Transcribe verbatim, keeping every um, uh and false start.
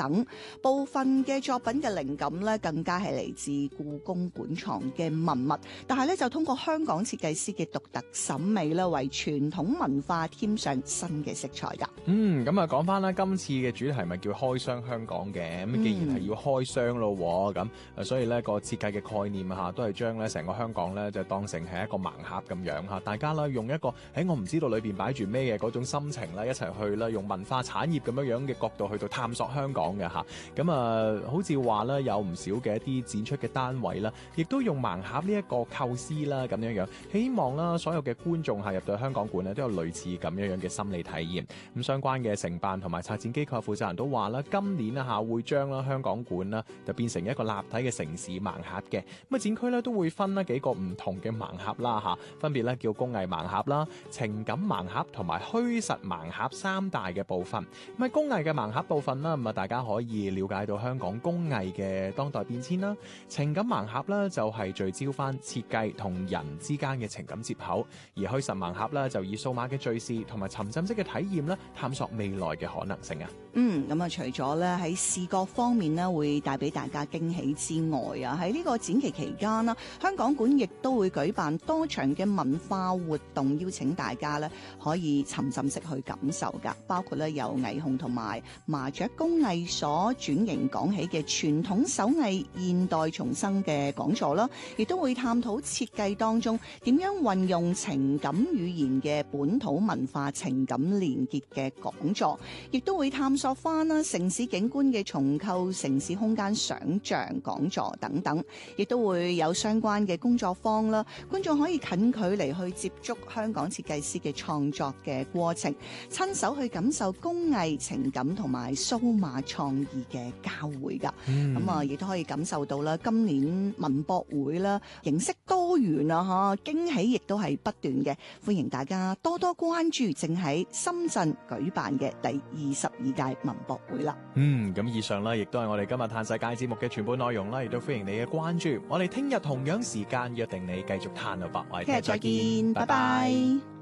等。部分嘅作品嘅靈感咧，更加係嚟自故宮館藏嘅文物，但係咧就通過香港設計師嘅獨特審美啦，為傳統文化添上新嘅色彩㗎。 嗯，咁啊講翻啦，今次嘅主題咪叫開箱香港嘅，咁既然係要開箱咯，咁、嗯、所以咧個設計嘅概念嚇都係將咧成個香港咧就當成係一個盲盒咁樣嚇，大家啦用一個喺我唔知道裏邊擺住咩嘅嗰種心情咧一齊去啦，用文化產業咁樣樣嘅角度去到探索香港嘅嚇，咁啊好似話咧有唔少嘅一啲展出嘅單位啦，亦都用盲盒呢一個構思啦咁樣樣，希望啦所有嘅觀眾係入到香港館咧都有類似咁樣樣嘅心理體驗。咁相關嘅承辦同埋策展機構負責人都話啦，今年啊嚇會將啦香港館啦就變成一個立體嘅城市盲盒嘅。咁啊展區咧都會分啦幾個唔同嘅盲盒啦嚇，分別咧叫工藝盲盒啦、情感盲盒同埋虛實盲盒三大嘅部分。咁喺工藝嘅盲盒部分啦，咁啊大家可以了解到香港工藝嘅當代變遷啦。情感盲盒咧就係聚焦翻設計同人之間嘅情感接口，而虛實盲盒咧就以數碼嘅敘事同埋沉浸式嘅體驗咧探索未來嘅可能性啊。 嗯，咁啊，除咗咧喺視覺方面咧會帶俾大家驚喜之外啊，喺呢個展期期間啦，香港館亦都會舉辦多場嘅文化活動，邀請大家咧可以沉浸式去感受噶，包括咧由霓虹同埋麻雀工藝所轉型講起嘅傳統手藝現代重生嘅講座啦，亦都會探討設計當中點樣運用情感語言嘅本土文化情感連結嘅講座，亦都會探索翻啦城市景觀嘅重構、城市空間想像講座等等，亦都會有相關嘅工作坊啦，觀眾可以近距離去接觸香港設計師嘅創作嘅過程，親手去感受工藝、情感同埋數碼創意嘅交匯噶。咁啊、嗯，亦都可以感受到啦，今年文博會啦，形式多元啊，嚇驚喜亦都係不斷嘅，歡迎大家多多關注正喺深圳舉辦嘅第二十二屆文博會啦。 嗯，咁以上呢亦都係我哋今日嘆世界節目嘅全部內容啦，亦都歡迎你嘅關注。我哋聽日同樣時間約定你繼續嘆啊，白，我哋聽日再見，拜拜。